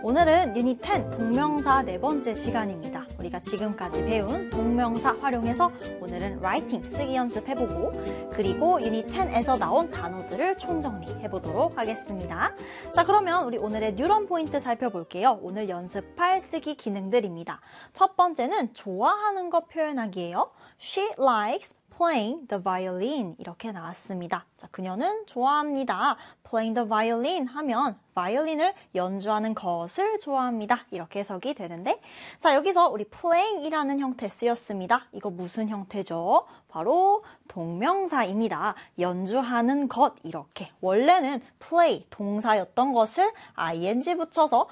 오늘은 유닛 10 동명사 네 번째 시간입니다. 우리가 지금까지 배운 동명사 활용해서 오늘은 라이팅 쓰기 연습해보고 그리고 유닛 10에서 나온 단어들을 총정리해보도록 하겠습니다. 자, 그러면 우리 오늘의 뉴런 포인트 살펴볼게요. 오늘 연습할 쓰기 기능들입니다. 첫 번째는 좋아하는 거 표현하기예요. She likes playing the violin 이렇게 나왔습니다. 자, 그녀는 좋아합니다. playing the violin 하면 바이올린을 연주하는 것을 좋아합니다. 이렇게 해석이 되는데 자, 여기서 우리 playing이라는 형태 쓰였습니다. 이거 무슨 형태죠? 바로 동명사입니다. 연주하는 것 이렇게 원래는 play 동사였던 것을 ing 붙여서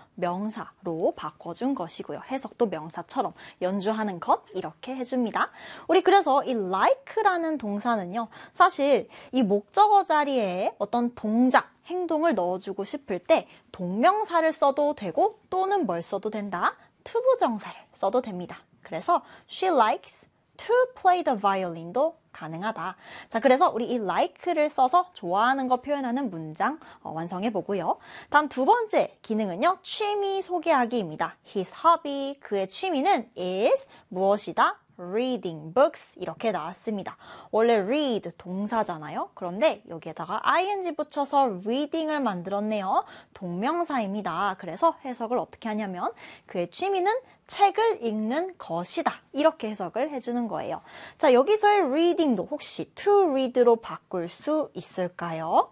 명사로 바꿔준 것이고요. 해석도 명사처럼 연주하는 것 이렇게 해줍니다. 우리 그래서 이 like라는 동사는요. 사실 이 목적어 자리에 어떤 동작 행동을 넣어주고 싶을 때 동명사를 써도 되고 또는 뭘 써도 된다? 투부정사를 써도 됩니다. 그래서 she likes to play the violin도 가능하다. 자, 그래서 우리 이 like를 써서 좋아하는 거 표현하는 문장 완성해 보고요. 다음 두 번째 기능은요. 취미 소개하기입니다. His hobby, 그의 취미는 is 무엇이다? reading books 이렇게 나왔습니다. 원래 read 동사잖아요. 그런데 여기에다가 ing 붙여서 reading을 만들었네요. 동명사입니다. 그래서 해석을 어떻게 하냐면 그의 취미는 책을 읽는 것이다. 이렇게 해석을 해주는 거예요. 자, 여기서의 reading도 혹시 to read로 바꿀 수 있을까요?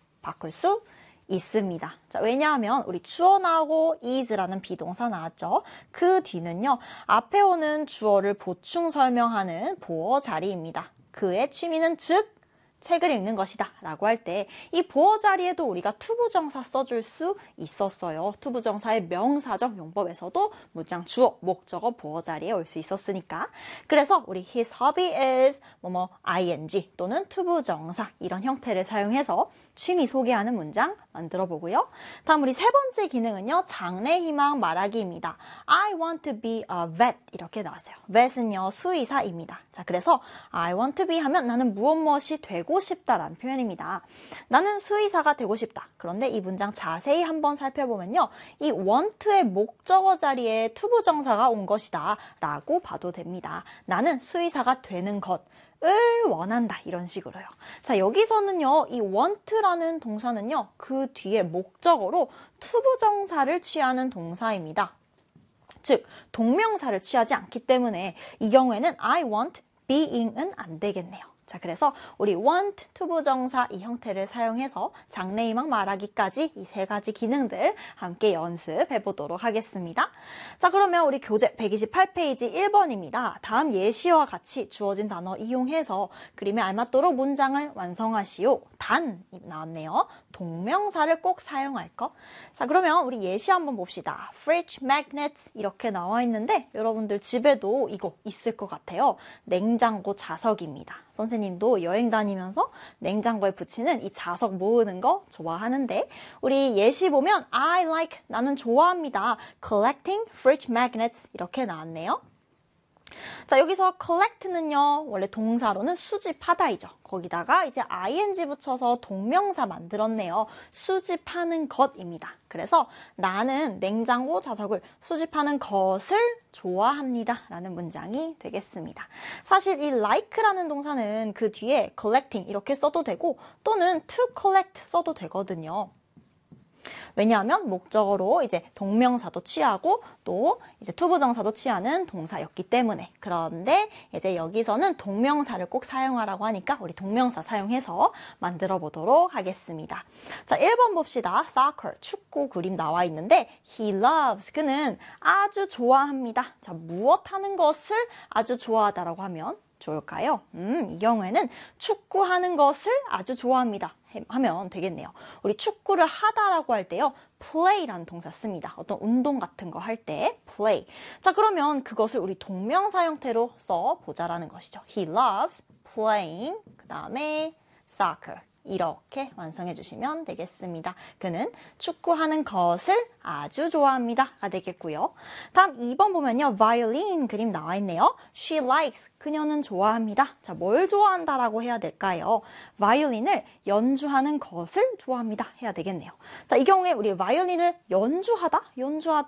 바꿀 수 있습니다. 자, 왜냐하면 우리 주어 나오고 is라는 비동사 나왔죠. 그 뒤는요. 앞에 오는 주어를 보충 설명하는 보어 자리입니다. 그의 취미는 즉 책을 읽는 것이다 라고 할 때 이 보어 자리에도 우리가 투부정사 써줄 수 있었어요. 투부정사의 명사적 용법에서도 문장 주어, 목적어, 보어 자리에 올 수 있었으니까. 그래서 우리 his hobby is 뭐뭐 ing 또는 투부정사 이런 형태를 사용해서 취미 소개하는 문장 만들어 보고요. 다음 우리 세 번째 기능은요. 장래 희망 말하기입니다. I want to be a vet 이렇게 나왔어요. vet은요. 수의사입니다. 자, 그래서 I want to be 하면 나는 무엇이 되고 싶다라는 표현입니다. 나는 수의사가 되고 싶다. 그런데 이 문장 자세히 한번 살펴보면요. 이 want의 목적어 자리에 투부정사가 온 것이다 라고 봐도 됩니다. 나는 수의사가 되는 것을 원한다. 이런 식으로요. 자, 여기서는요. 이 want라는 동사는요. 그 뒤에 목적어로 투부정사를 취하는 동사입니다. 즉, 동명사를 취하지 않기 때문에 이 경우에는 I want being은 안 되겠네요. 자, 그래서 우리 want, 투부정사 이 형태를 사용해서 장래희망 말하기까지 이 세 가지 기능들 함께 연습해 보도록 하겠습니다. 자, 그러면 우리 교재 128페이지 1번입니다. 다음 예시와 같이 주어진 단어 이용해서 그림에 알맞도록 문장을 완성하시오. 단 나왔네요. 동명사를 꼭 사용할 것. 자, 그러면 우리 예시 한번 봅시다. fridge magnets 이렇게 나와 있는데 여러분들 집에도 이거 있을 것 같아요. 냉장고 자석입니다. 선생님도 여행 다니면서 냉장고에 붙이는 이 자석 모으는 거 좋아하는데 우리 예시 보면 I like 나는 좋아합니다. collecting fridge magnets 이렇게 나왔네요. 자, 여기서 collect는요. 원래 동사로는 수집하다이죠. 거기다가 이제 ing 붙여서 동명사 만들었네요. 수집하는 것입니다. 그래서 나는 냉장고 자석을 수집하는 것을 좋아합니다. 라는 문장이 되겠습니다. 사실 이 like라는 동사는 그 뒤에 collecting 이렇게 써도 되고 또는 to collect 써도 되거든요. 왜냐하면 목적어로 이제 동명사도 취하고 또 이제 투부정사도 취하는 동사였기 때문에. 그런데 이제 여기서는 동명사를 꼭 사용하라고 하니까 우리 동명사 사용해서 만들어 보도록 하겠습니다. 자, 1번 봅시다. soccer, 축구 그림 나와 있는데 he loves, 그는 아주 좋아합니다. 자, 무엇 하는 것을 아주 좋아하다라고 하면 좋을까요? 이 경우에는 축구하는 것을 아주 좋아합니다. 하면 되겠네요. 우리 축구를 하다라고 할 때요. play라는 동사 씁니다. 어떤 운동 같은 거 할 때 play. 자, 그러면 그것을 우리 동명사 형태로 써보자라는 것이죠. He loves playing. 그 다음에 soccer. 이렇게 완성해 주시면 되겠습니다. 그는 축구하는 것을 아주 좋아합니다가 되겠고요. 다음 2번 보면요. violin 그림 나와 있네요. She likes 그녀는 좋아합니다. 자, 뭘 좋아한다라고 해야 될까요? 바이올린을 연주하는 것을 좋아합니다 해야 되겠네요. 자, 이 경우에 우리 바이올린을 연주하다